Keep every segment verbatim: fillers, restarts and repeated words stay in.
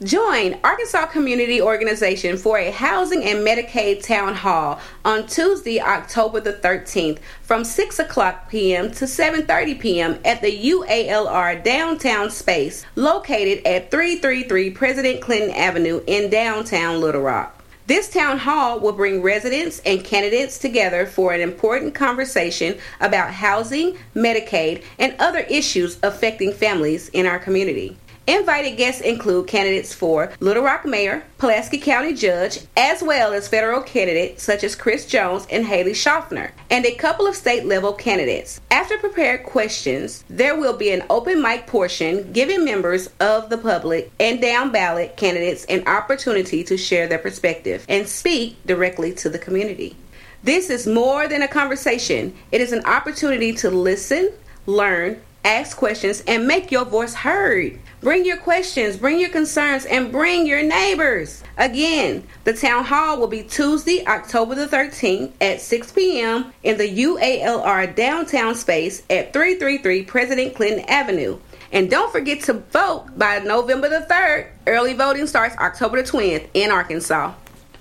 Join Arkansas Community Organization for a Housing and Medicaid Town Hall on Tuesday, October the thirteenth from six o'clock p.m. to seven thirty p.m. at the U A L R Downtown Space located at three thirty-three President Clinton Avenue in downtown Little Rock. This town hall will bring residents and candidates together for an important conversation about housing, Medicaid, and other issues affecting families in our community. Invited guests include candidates for Little Rock Mayor, Pulaski County Judge, as well as federal candidates such as Chris Jones and Haley Schaffner, and a couple of state-level candidates. After prepared questions, there will be an open mic portion giving members of the public and down-ballot candidates an opportunity to share their perspective and speak directly to the community. This is more than a conversation. It is an opportunity to listen, learn, ask questions, and make your voice heard. Bring your questions, bring your concerns, and bring your neighbors. Again, the town hall will be Tuesday, October the thirteenth at six p.m. in the U A L R Downtown Space at three thirty-three President Clinton Avenue. And don't forget to vote by November the third. Early voting starts October the twentieth in Arkansas.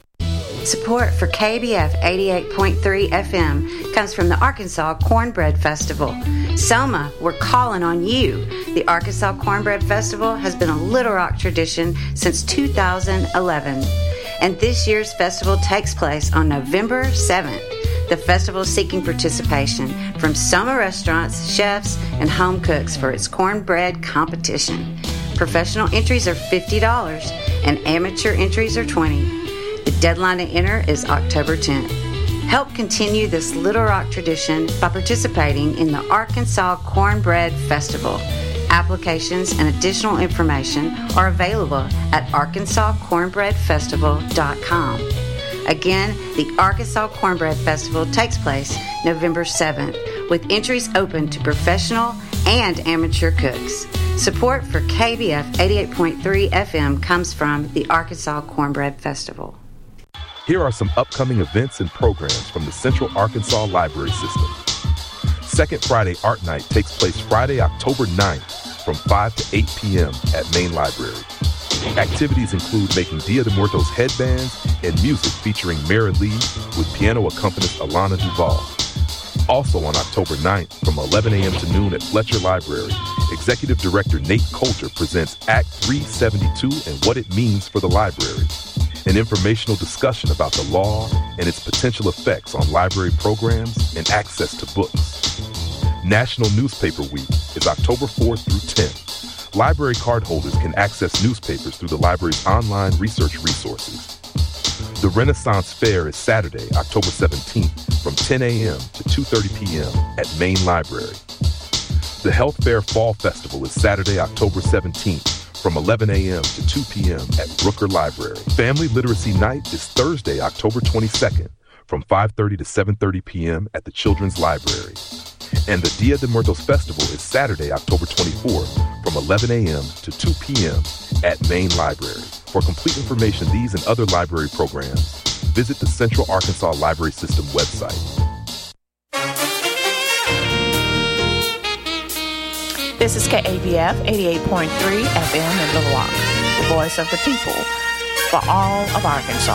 Support for K B F eighty-eight point three F M comes from the Arkansas Cornbread Festival. Selma, we're calling on you. The Arkansas Cornbread Festival has been a Little Rock tradition since two thousand eleven, and this year's festival takes place on November seventh. The festival is seeking participation from Selma restaurants, chefs, and home cooks for its cornbread competition. Professional entries are fifty dollars, and amateur entries are twenty dollars. The deadline to enter is October tenth. Help continue this Little Rock tradition by participating in the Arkansas Cornbread Festival. Applications and additional information are available at arkansas cornbread festival dot com. Again, the Arkansas Cornbread Festival takes place November seventh, with entries open to professional and amateur cooks. Support for K B F eighty-eight point three F M comes from the Arkansas Cornbread Festival. Here are some upcoming events and programs from the Central Arkansas Library System. Second Friday Art Night takes place Friday, October ninth from five to eight p.m. at Main Library. Activities include making Dia de Muertos headbands and music featuring Mara Lee with piano accompanist Alana Duval. Also on October ninth from eleven a.m. to noon at Fletcher Library, Executive Director Nate Coulter presents Act three seventy-two and What It Means for the Library, an informational discussion about the law and its potential effects on library programs and access to books. National Newspaper Week is October fourth through tenth. Library cardholders can access newspapers through the library's online research resources. The Renaissance Fair is Saturday, October seventeenth from ten a.m. to two thirty p.m. at Main Library. The Health Fair Fall Festival is Saturday, October seventeenth from eleven a.m. to two p.m. at Brooker Library. Family Literacy Night is Thursday, October twenty-second from five thirty to seven thirty p.m. at the Children's Library. And the Dia de Muertos Festival is Saturday, October twenty-fourth from eleven a.m. to two p.m. at Main Library. For complete information on these and other library programs, visit the Central Arkansas Library System website. This is K A B F eighty-eight point three F M in Little Rock, the voice of the people for all of Arkansas.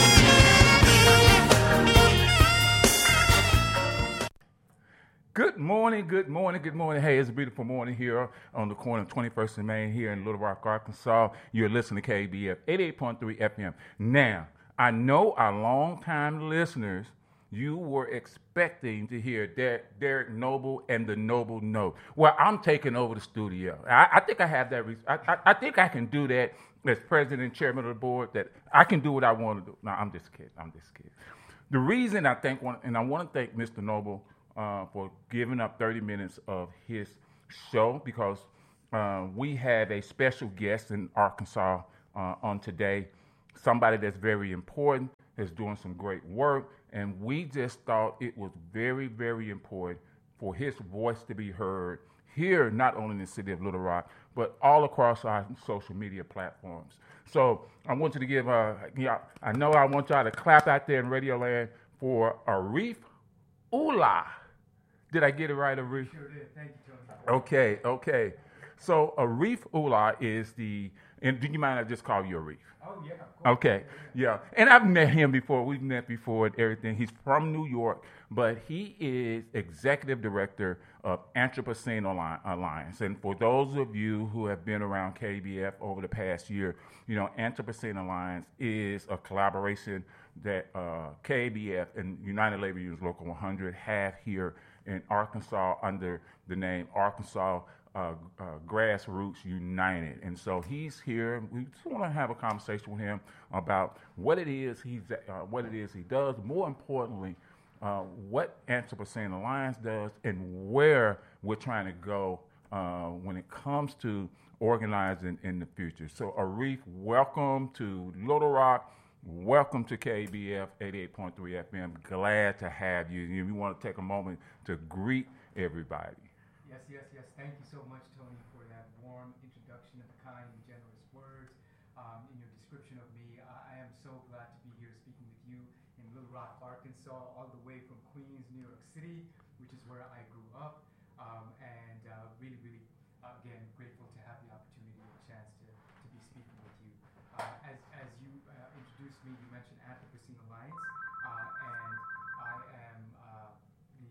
Good morning, good morning, good morning. Hey, it's a beautiful morning here on the corner of twenty-first and Main here in Little Rock, Arkansas. You're listening to K A B F eighty-eight point three F M. Now, I know our longtime listeners, you were expecting to hear Der- Derek Noble and the Noble Note. Well, I'm taking over the studio. I, I think I have that. Re- I, I, I think I can do that as president and chairman of the board, that I can do what I want to do. No, I'm just kidding. I'm just kidding. The reason I think, and I want to thank Mister Noble uh, for giving up thirty minutes of his show, because uh, we have a special guest in Arkansas uh, on today, somebody that's very important, that's doing some great work. And we just thought it was very, very important for his voice to be heard here, not only in the city of Little Rock, but all across our social media platforms. So I want you to give, uh, yeah, I know I want y'all to clap out there in Radio Land for Arif Ullah. Did I get it right, Arif? Sure did. Thank you, Tony. Okay, okay. So Arif Ullah is the, and do you mind I just call you Arif? Oh, yeah, of course. Okay, yeah. And I've met him before. We've met before and everything. He's from New York, but he is executive director of Anthropocene Alliance. And for those of you who have been around K B F over the past year, you know, Anthropocene Alliance is a collaboration that uh, K B F and United Labor Unions Local one hundred have here in Arkansas under the name Arkansas Uh, uh, Grassroots United. And so he's here. We just want to have a conversation with him about what it is he's uh, what it is he does. More importantly, uh, what Anthropocene Alliance does and where we're trying to go uh, when it comes to organizing in the future. So Arif, welcome to Little Rock. Welcome to K B F eighty-eight point three F M. Glad to have you. You want to take a moment to greet everybody. Yes, yes, yes. Thank you so much, Tony, for that warm introduction and the kind and generous words um, in your description of me. I, I am so glad to be here speaking with you in Little Rock, Arkansas, all the way from Queens, New York City, which is where I grew up. Um, and uh, really, really, uh, again, grateful to have the opportunity and chance to, to be speaking with you. Uh, as, as you uh, introduced me, you mentioned Anthropocene Alliance, uh, and I am uh, the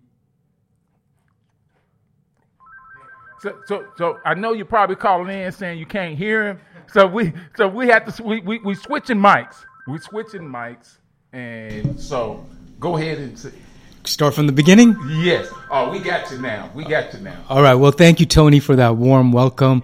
So, so, so I know you're probably calling in saying you can't hear him. So we, so we have to, we, we, we switching mics. We switching mics, and so go ahead and say, start from the beginning. Yes. Oh, we got you now. We got you now. All right. Well, thank you, Tony, for that warm welcome.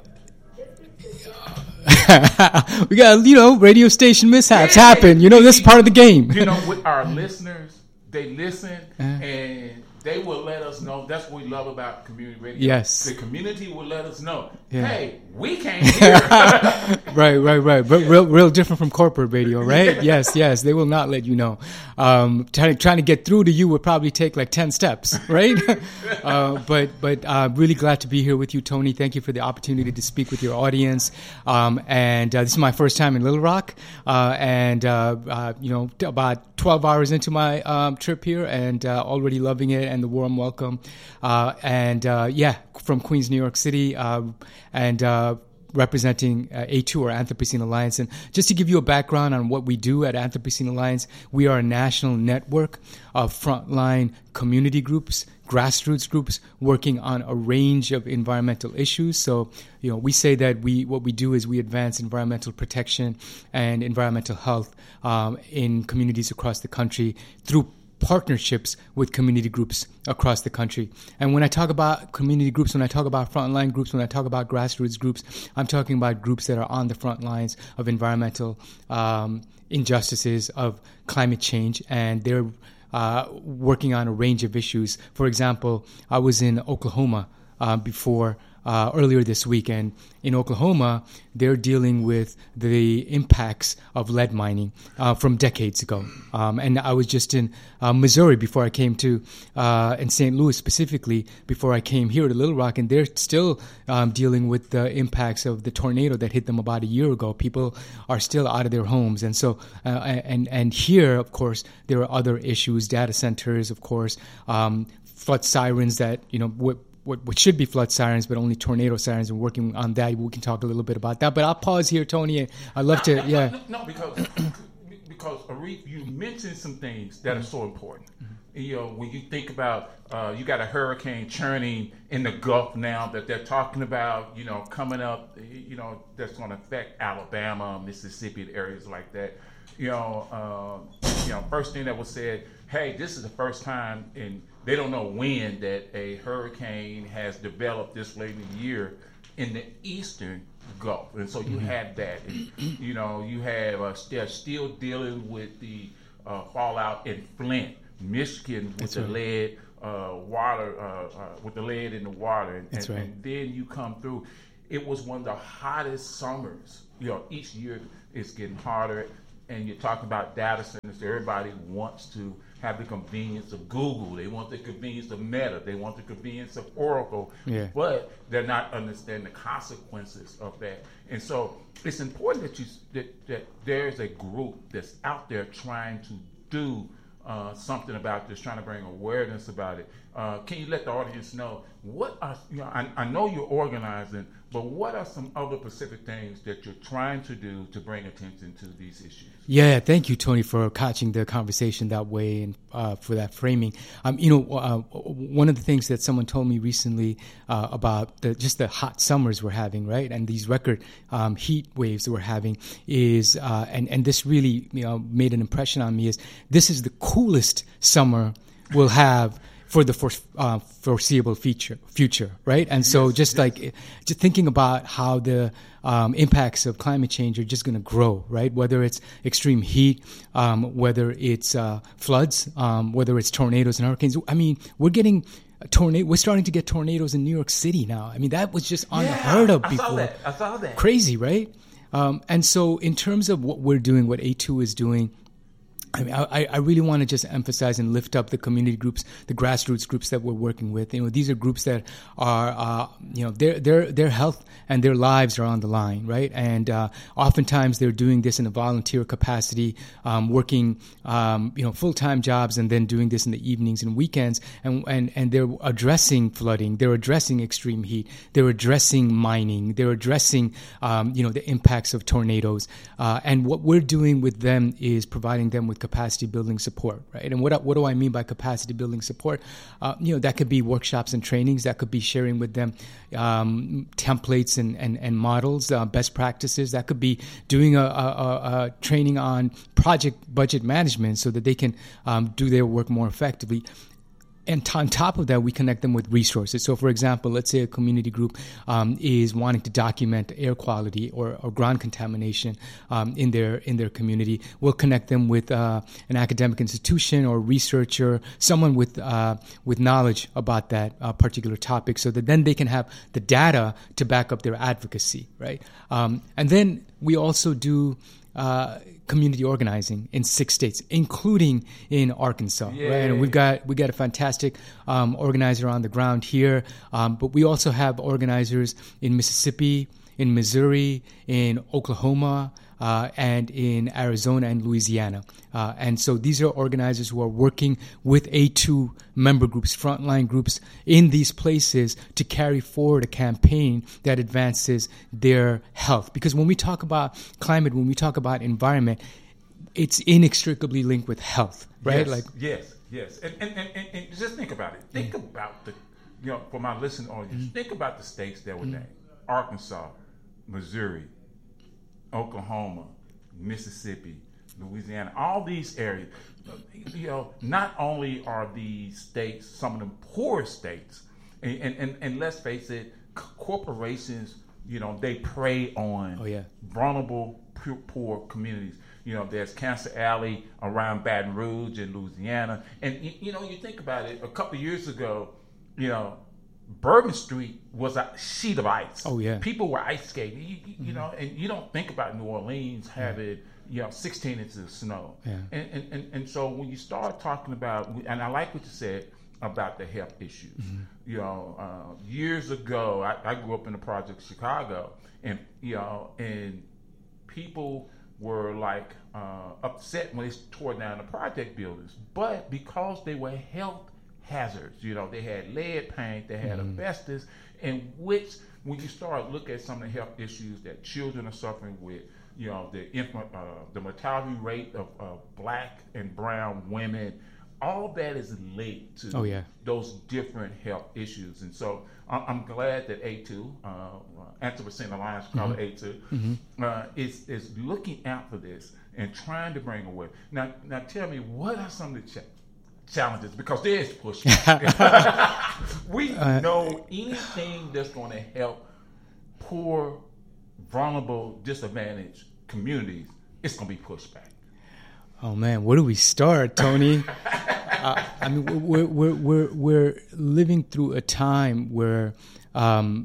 We got, you know, radio station mishaps yeah, happen. You know, this is part of the game. You know, with our listeners, they listen uh-huh. and they will let us know. That's what we love about community radio. Yes. The community will let us know, yeah. hey, we can't hear. Right, right, right. But real, real different from corporate radio, right? Yes, yes. They will not let you know. Um, trying, trying to get through to you would probably take like ten steps, right? uh, but but uh, really glad to be here with you, Tony. Thank you for the opportunity to speak with your audience. Um, and uh, this is my first time in Little Rock. Uh, and, uh, uh, you know, about twelve hours into my um, trip here and uh, already loving it. And the warm welcome. Uh, and uh, yeah, from Queens, New York City, uh, and uh, representing uh, A two, or Anthropocene Alliance. And just to give you a background on what we do at Anthropocene Alliance, we are a national network of frontline community groups, grassroots groups working on a range of environmental issues. So, you know, we say that we what we do is we advance environmental protection and environmental health um, in communities across the country through partnerships with community groups across the country. And when I talk about community groups, when I talk about frontline groups, when I talk about grassroots groups, I'm talking about groups that are on the front lines of environmental um, injustices, of climate change, and they're uh, working on a range of issues. For example, I was in Oklahoma uh, before Uh, earlier this week, and in Oklahoma, they're dealing with the impacts of lead mining uh, from decades ago. Um, and I was just in uh, Missouri before I came to, uh, in Saint Louis specifically, before I came here to Little Rock, and they're still um, dealing with the impacts of the tornado that hit them about a year ago. People are still out of their homes. And so, uh, and, and here, of course, there are other issues, data centers, of course, um, flood sirens that, you know, w- What, what should be flood sirens, but only tornado sirens, and working on that. We can talk a little bit about that. But I'll pause here, Tony. I'd love to, yeah. No, no, because, because Arif, you mentioned some things that are so important. Mm-hmm. You know, when you think about, uh, you got a hurricane churning in the Gulf now that they're talking about, you know, coming up, you know, that's going to affect Alabama, Mississippi, areas like that. You know, uh, you know, first thing that was said, hey, this is the first time in, they don't know when, that a hurricane has developed this late in the year in the eastern Gulf. And so you mm-hmm. have that. And, you know, you have, uh, they're still dealing with the uh, fallout in Flint, Michigan, with That's the right. lead uh, water, uh, uh, with the lead in the water. And, That's and, right. and then you come through. It was one of the hottest summers. You know, each year it's getting hotter. And you're talking about data centers. Everybody wants to have the convenience of Google. They want the convenience of Meta. They want the convenience of Oracle. Yeah. But they're not understanding the consequences of that. And so it's important that you that, that there's a group that's out there trying to do uh, something about this, trying to bring awareness about it. Uh, can you let the audience know what are, you know, I, I know you're organizing, but what are some other specific things that you're trying to do to bring attention to these issues? Yeah, thank you, Tony, for catching the conversation that way and uh, for that framing. Um, you know, uh, one of the things that someone told me recently uh, about the, just the hot summers we're having, right, and these record um, heat waves that we're having is, uh, and and this really you know made an impression on me is this is the coolest summer we'll have for the for, uh, foreseeable future, future, right? And so yes, just yes. like just thinking about how the um, impacts of climate change are just going to grow, right? Whether it's extreme heat, um, whether it's uh, floods, um, whether it's tornadoes and hurricanes. I mean, we're getting a tornado. We're starting to get tornadoes in New York City now. I mean, that was just unheard yeah, of before. I saw that. I saw that. Crazy, right? Um, and so in terms of what we're doing, what A two is doing, I mean, I, I really want to just emphasize and lift up the community groups, the grassroots groups that we're working with. You know, these are groups that are, uh, you know, their their their health and their lives are on the line, right? And uh, oftentimes they're doing this in a volunteer capacity, um, working, um, you know, full time jobs, and then doing this in the evenings and weekends. And and and they're addressing flooding, they're addressing extreme heat, they're addressing mining, they're addressing, um, you know, the impacts of tornadoes. Uh, and what we're doing with them is providing them with capacity building support, right? And what what do I mean by capacity building support? Uh, you know, that could be workshops and trainings. That could be sharing with them um, templates and and, and models, uh, best practices. That could be doing a, a, a training on project budget management so that they can um, do their work more effectively. And on top of that, we connect them with resources. So, for example, let's say a community group um, is wanting to document air quality or, or ground contamination um, in their in their community. We'll connect them with uh, an academic institution or researcher, someone with uh, with knowledge about that uh, particular topic, so that then they can have the data to back up their advocacy, right? Um, and then we also do Uh, community organizing in six states, including in Arkansas. Yay. Right, and we've got we got a fantastic um, organizer on the ground here, um, but we also have organizers in Mississippi, in Missouri, in Oklahoma, uh, and in Arizona and Louisiana. Uh, and so these are organizers who are working with A two member groups, frontline groups in these places to carry forward a campaign that advances their health. Because when we talk about climate, when we talk about environment, it's inextricably linked with health, right? Yes, like yes, yes. And, and, and, and just think about it. Think mm-hmm. about the, you know, for my listening audience, mm-hmm. think about the states that were mm-hmm. named. Arkansas, Missouri, Oklahoma, Mississippi, Louisiana, all these areas. You know, not only are these states some of the poorest states, and, and, and, and let's face it, corporations, you know, they prey on oh, yeah. vulnerable, poor, poor communities. You know, there's Cancer Alley around Baton Rouge in Louisiana. And, you, you know, you think about it, a couple of years ago, you know, Bourbon Street was a sheet of ice. Oh, yeah. People were ice skating, you, you, you know, and you don't think about New Orleans having, you know, sixteen inches of snow. Yeah. And, and, and, and so when you start talking about, and I like what you said about the health issues. Mm-hmm. You know, uh, years ago, I, I grew up in the project Chicago, and, you know, and people were like uh, upset when they tore down the project buildings. But because they were health hazards, you know, they had lead paint, they had mm-hmm. asbestos, in which when you start looking at some of the health issues that children are suffering with, you know, the infant, uh, the mortality rate of uh, black and brown women, all that is linked to oh, yeah. those different health issues. And so I'm, I'm glad that A two, uh, Anthropocene Alliance, call mm-hmm. it A two, mm-hmm. uh, is is looking out for this and trying to bring away. Now, now tell me, what are some of the challenges? Challenges, because there is pushback. We uh, know anything that's going to help poor, vulnerable, disadvantaged communities, it's going to be pushback. Oh man, where do we start, Tony? uh, I mean, we're we're we're we're living through a time where um,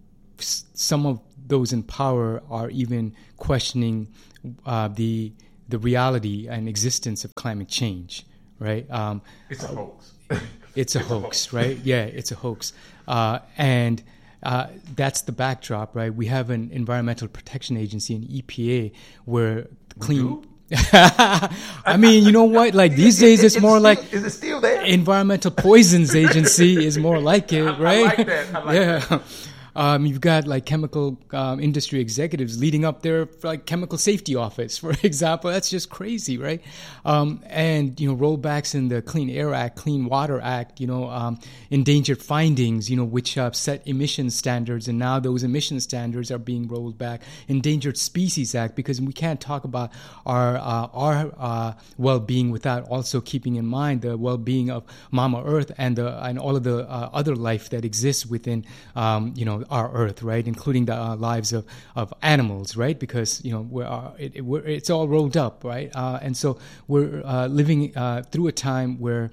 some of those in power are even questioning uh, the the reality and existence of climate change. Right? Um, it's a hoax. It's a it's hoax, a hoax, right? Yeah, it's a hoax. Uh, and uh, that's the backdrop, right? We have an Environmental Protection Agency, an E P A, where clean... I mean, you know what? Like these days, it's more still, like is it still there? Environmental Poisons Agency is more like it, right? I like that. I like yeah. that. Um, you've got like chemical um, industry executives leading up their like chemical safety office, for example. That's just crazy, right? Um, and you know, rollbacks in the Clean Air Act, Clean Water Act, you know, um, endangered findings, you know, which uh, set emission standards, and now those emission standards are being rolled back. Endangered Species Act, because we can't talk about our uh, our uh, well-being without also keeping in mind the well-being of Mama Earth and the and all of the uh, other life that exists within, um, you know, our Earth, right, including the uh, lives of, of animals, right, because you know we're, uh, it, it, we're, it's all rolled up, right, uh, and so we're uh, living uh, through a time where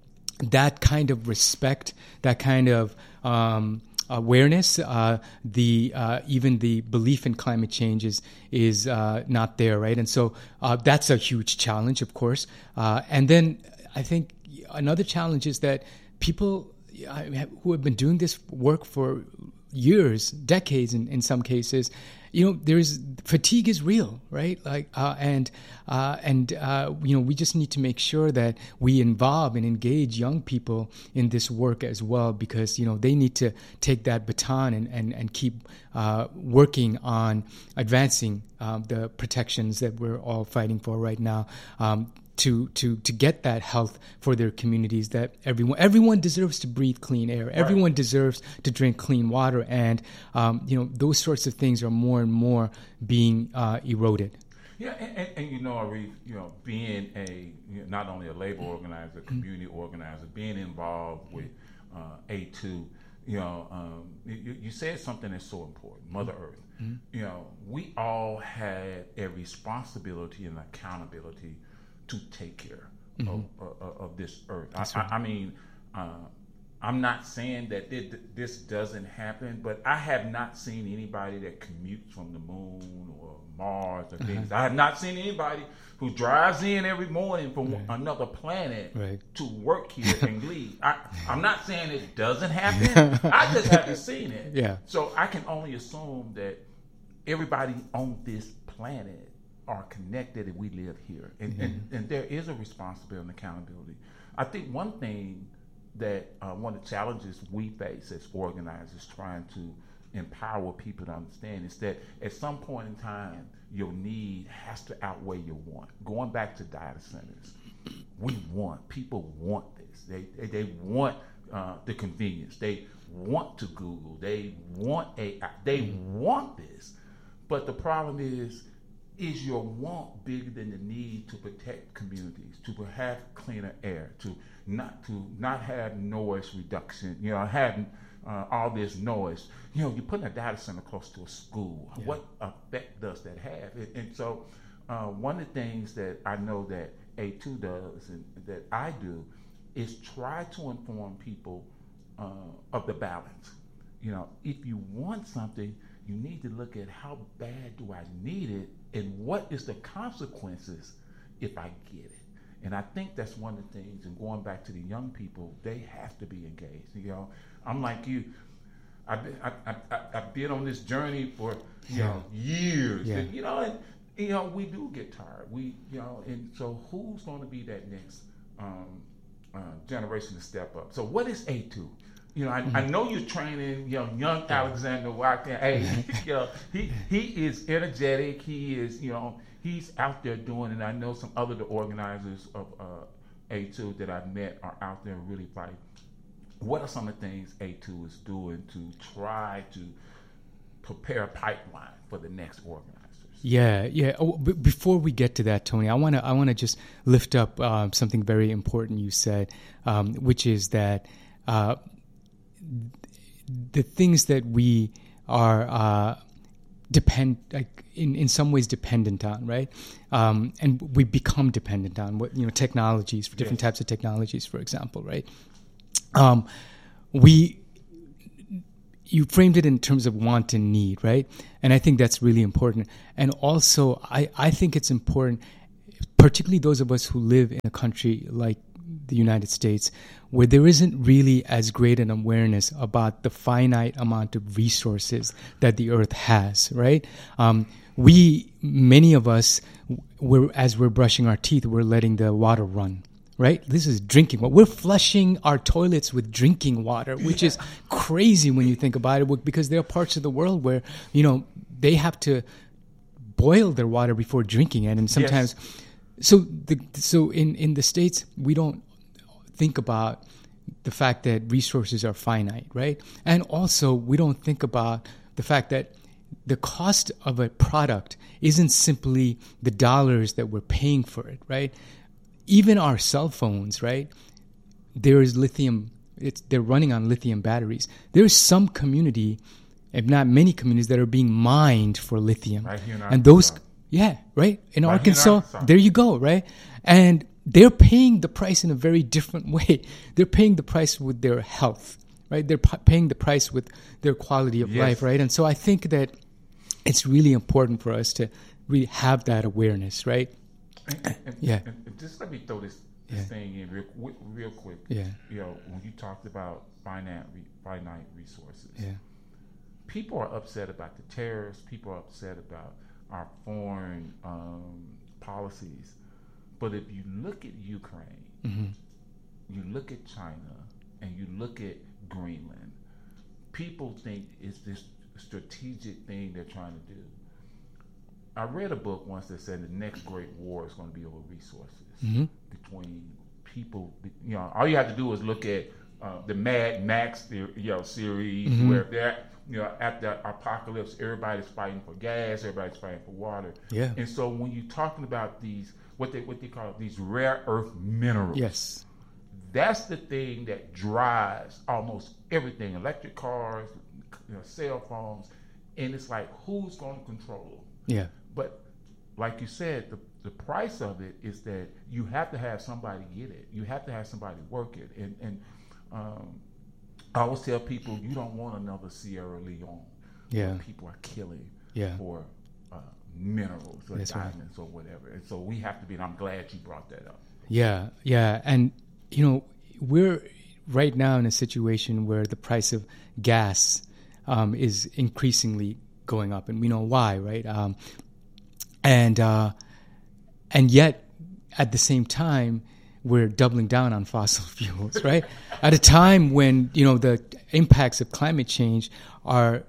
that kind of respect, that kind of um, awareness, uh, the uh, even the belief in climate change is is uh, not there, right, and so uh, that's a huge challenge, of course, uh, and then I think another challenge is that people who have been doing this work for years, decades in, in some cases, you know, there's fatigue is real, right? Like, uh, and uh, and uh, you know, we just need to make sure that we involve and engage young people in this work as well, because you know they need to take that baton and and and keep uh, working on advancing uh, the protections that we're all fighting for right now. Um, To, to to get that health for their communities, that everyone everyone deserves to breathe clean air. Right. Everyone deserves to drink clean water, and um, you know those sorts of things are more and more being uh, eroded. Yeah, and, and, and you know, Arif, you know, being a you know, not only a labor organizer, a community mm-hmm. organizer, being involved with uh, A two, you know, um, you, you said something that's so important, Mother Earth. Mm-hmm. You know, we all had a responsibility and accountability to take care mm-hmm. of, of, of this earth. I, right. I, I mean, uh, I'm not saying that it, this doesn't happen, but I have not seen anybody that commutes from the moon or Mars or uh-huh. things. I have not seen anybody who drives in every morning from right. another planet right. to work here and leave. I, I'm not saying it doesn't happen. I just haven't seen it. Yeah. So I can only assume that everybody on this planet are connected and we live here. And, mm-hmm. and, and there is a responsibility and accountability. I think one thing that uh, one of the challenges we face as organizers trying to empower people to understand is that at some point in time, your need has to outweigh your want. Going back to data centers, we want, people want this. They, they, they want uh, the convenience. They want to Google. They want A I. They mm-hmm. want this. But the problem is, is your want bigger than the need to protect communities, to have cleaner air, to not to not have noise reduction, you know, having uh, all this noise. You know, you're putting a data center close to a school. Yeah. What effect does that have? And, and so uh, one of the things that I know that A two does and that I do is try to inform people uh, of the balance. You know, if you want something, you need to look at how bad do I need it and what is the consequences if I get it. And I think that's one of the things, and going back to the young people, they have to be engaged. You know, I'm like you. I've been, I, I, I, I've been on this journey for, you yeah. know, years. Yeah. And, you know, and, you know, we do get tired. We, you know, and so who's going to be that next um, uh, generation to step up? So what is A two? You know, I, mm-hmm. I know you're training, you know, young Alexander Watkins. Hey, you know, he he is energetic. He is, you know, he's out there doing it. I know some other the organizers of uh, A two that I've met are out there really fighting. What are some of the things A two is doing to try to prepare a pipeline for the next organizers? Yeah, yeah. Oh, b- before we get to that, Tony, I want to I want to just lift up um, something very important you said, um, which is that uh, the things that we are uh, depend like in, in some ways dependent on, right? Um, and we become dependent on what you know technologies for different yes. types of technologies, for example, right? Um, we. You framed it in terms of want and need, right? And I think that's really important. And also, I, I think it's important, particularly those of us who live in a country like the United States, where there isn't really as great an awareness about the finite amount of resources that the earth has, right? Um, we, many of us, we're, as we're brushing our teeth, we're letting the water run, right? This is drinking water. We're flushing our toilets with drinking water, which is crazy when you think about it, because there are parts of the world where, you know, they have to boil their water before drinking it, and sometimes... Yes. So, the, so in, in the States, we don't think about the fact that resources are finite, right? And also, we don't think about the fact that the cost of a product isn't simply the dollars that we're paying for it, right? Even our cell phones, right? There is lithium. It's, they're running on lithium batteries. There's some community, if not many communities, that are being mined for lithium. Right here in and those... Yeah, right? In right Arkansas, Arkansas, there you go, right? And they're paying the price in a very different way. They're paying the price with their health, right? They're p- paying the price with their quality of yes. life, right? And so I think that it's really important for us to really have that awareness, right? And, and, yeah. And, and just let me throw this, this yeah. thing in real, real quick. Yeah. You know, when you talked about finite, finite resources, yeah. people are upset about the tariffs. People are upset about our foreign um, policies. But if you look at Ukraine, mm-hmm. you look at China, and you look at Greenland, people think it's this strategic thing they're trying to do. I read a book once that said the next great war is going to be over resources mm-hmm. between people. You know, all you have to do is look at uh, the Mad Max, you know, series mm-hmm. where they're You know, at the apocalypse, everybody's fighting for gas, everybody's fighting for water. Yeah. And so when you're talking about these, what they what they call these rare earth minerals, yes, that's the thing that drives almost everything: electric cars, you know, cell phones, and it's like, who's going to control them? Yeah. But like you said, the the price of it is that you have to have somebody get it. You have to have somebody work it, and and. Um, I always tell people, you don't want another Sierra Leone. Yeah. Where people are killing yeah. for uh, minerals or That's diamonds right. or whatever. And so we have to be, and I'm glad you brought that up. Yeah, yeah. And, you know, we're right now in a situation where the price of gas um, is increasingly going up, and we know why, right? Um, and uh, and yet, at the same time, we're doubling down on fossil fuels, right? At a time when, you know, the impacts of climate change are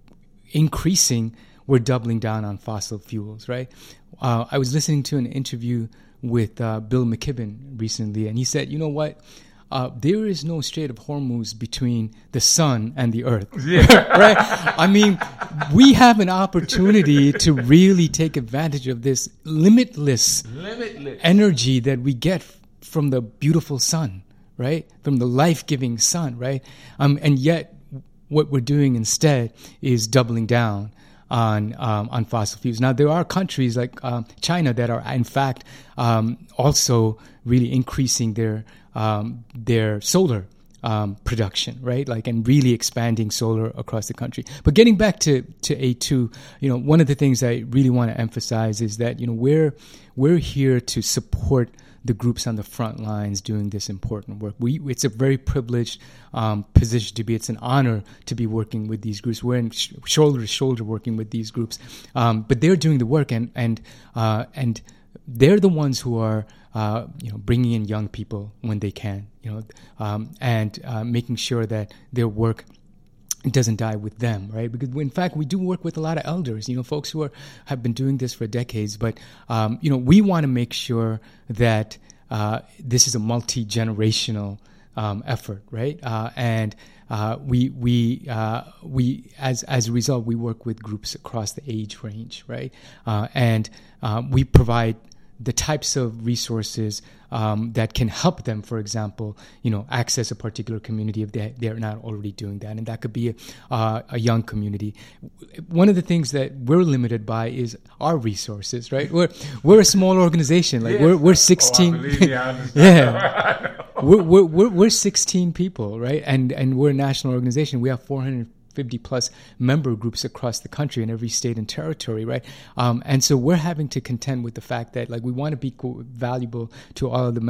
increasing, we're doubling down on fossil fuels, right? Uh, I was listening to an interview with uh, Bill McKibben recently, and he said, you know what? Uh, there is no Strait of Hormuz between the sun and the earth, yeah. right? I mean, we have an opportunity to really take advantage of this limitless, limitless. energy that we get from the beautiful sun, right? From the life-giving sun, right? Um, and yet, what we're doing instead is doubling down on um, on fossil fuels. Now, there are countries like um, China that are, in fact, um, also really increasing their um, their solar um, production, right? Like, and really expanding solar across the country. But getting back to to A two, you know, one of the things I really want to emphasize is that, you know, we're we're here to support the groups on the front lines doing this important work. We, it's a very privileged um, position to be. It's an honor to be working with these groups. We're in sh- shoulder to shoulder working with these groups, um, but they're doing the work, and and uh, and they're the ones who are uh, you know bringing in young people when they can, you know, um, and uh, making sure that their work doesn't die with them, right? Because in fact, we do work with a lot of elders, you know, folks who are have been doing this for decades. But um, you know, we want to make sure that uh, this is a multi-generational um, effort, right? Uh, and uh, we we uh, we as as a result, we work with groups across the age range, right? Uh, and uh, we provide the types of resources um, that can help them, for example, you know, access a particular community if they, they're not already doing that. And that could be a, uh, a young community. One of the things that we're limited by is our resources, right? We're we're a small organization. Like, yes. we're we're sixteen. Oh, I believe me, I understand. Yeah. we're, we're, we're, we're sixteen people, right? And, and we're a national organization. We have four hundred fifty plus member groups across the country in every state and territory, right? Um, and so we're having to contend with the fact that, like, we want to be co- valuable to all of the